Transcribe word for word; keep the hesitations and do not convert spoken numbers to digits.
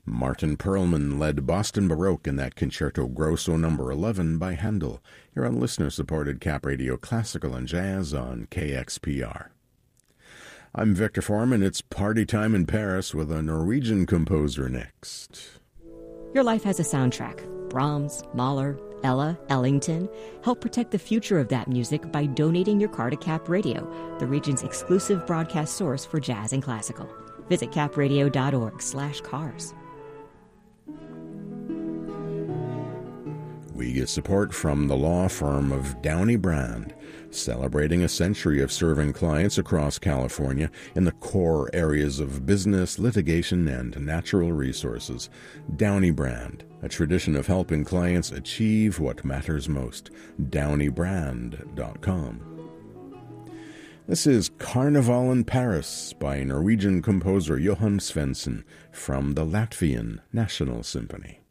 Martin Perlman led Boston Baroque in that Concerto Grosso number eleven by Handel, here on listener-supported Cap Radio Classical and Jazz on K X P R. I'm Victor Foreman. It's party time in Paris with a Norwegian composer next. Your life has a soundtrack. Brahms, Mahler, Ella, Ellington. Help protect the future of that music by donating your car to Cap Radio, the region's exclusive broadcast source for jazz and classical. Visit capradio.org slash cars. We get support from the law firm of Downey Brand, celebrating a century of serving clients across California in the core areas of business, litigation, and natural resources. Downey Brand, a tradition of helping clients achieve what matters most. downey brand dot com. This is Carnival in Paris by Norwegian composer Johan Svendsen from the Latvian National Symphony.